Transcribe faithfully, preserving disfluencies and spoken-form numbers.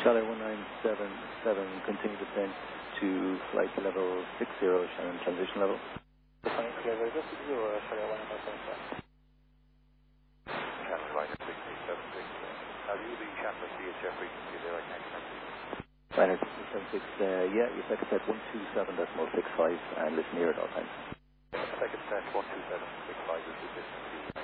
Charlie one nine seven seven, continue descent to flight level six zero, Shannon transition level. Flight level six zero, Charlie one nine seven seven. Shannon Ryder six eight seven six. Have you the Shannon D H F frequency there? I can't connect you. Ryder six eight seven six, uh, yeah, your second set one two seven decimal six five, and listen here at all times. Second set one two seven six five is the distance.